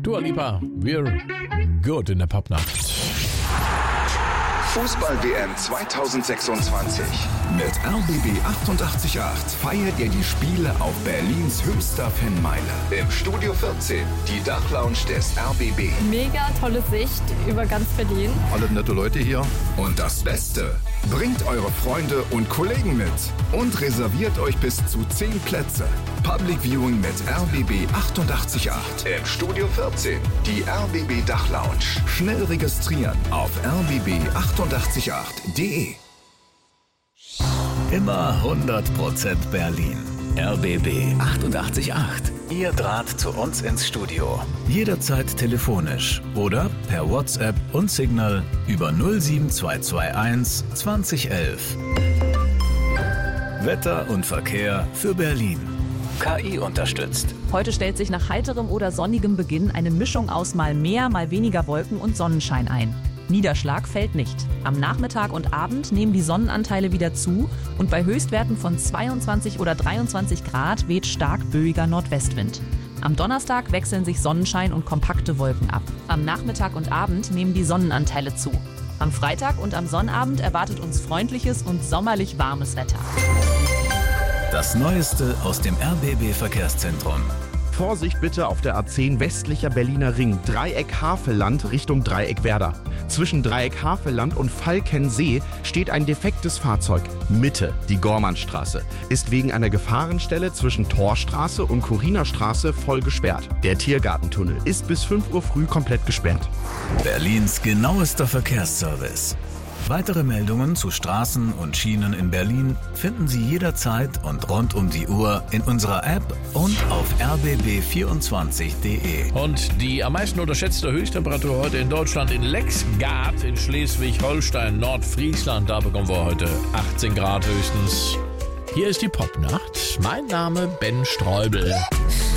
Dua Lipa, we're good in der Popnacht. Fußball-WM 2026. Mit RBB 88.8 feiert ihr die Spiele auf Berlins höchster Fanmeile. Im Studio 14, die Dachlounge des RBB. Mega tolle Sicht über ganz Berlin. Alle nette Leute hier. Und das Beste, bringt eure Freunde und Kollegen mit und reserviert euch bis zu 10 Plätze. Public Viewing mit RBB 88.8. Im Studio 14, die RBB Dachlounge. Schnell registrieren auf rbb888.de. Immer 100% Berlin. RBB 88.8. Ihr Draht zu uns ins Studio. Jederzeit telefonisch oder per WhatsApp und Signal über 07221 2011. Wetter und Verkehr für Berlin. KI unterstützt. Heute stellt sich nach heiterem oder sonnigem Beginn eine Mischung aus mal mehr, mal weniger Wolken und Sonnenschein ein. Niederschlag fällt nicht. Am Nachmittag und Abend nehmen die Sonnenanteile wieder zu und bei Höchstwerten von 22 oder 23 Grad weht stark böiger Nordwestwind. Am Donnerstag wechseln sich Sonnenschein und kompakte Wolken ab. Am Nachmittag und Abend nehmen die Sonnenanteile zu. Am Freitag und am Sonnabend erwartet uns freundliches und sommerlich warmes Wetter. Das Neueste aus dem RBB-Verkehrszentrum. Vorsicht bitte auf der A10 westlicher Berliner Ring, Dreieck Havelland Richtung Dreieck Werder. Zwischen Dreieck Havelland und Falkensee steht ein defektes Fahrzeug. Mitte, die Gormannstraße, ist wegen einer Gefahrenstelle zwischen Torstraße und Kurinerstraße voll gesperrt. Der Tiergartentunnel ist bis 5 Uhr früh komplett gesperrt. Berlins genauester Verkehrsservice. Weitere Meldungen zu Straßen und Schienen in Berlin finden Sie jederzeit und rund um die Uhr in unserer App und auf rbb24.de. Und die am meisten unterschätzte Höchsttemperatur heute in Deutschland in Lexgard in Schleswig-Holstein, Nordfriesland. Da bekommen wir heute 18 Grad höchstens. Hier ist die Popnacht. Mein Name Ben Streubel.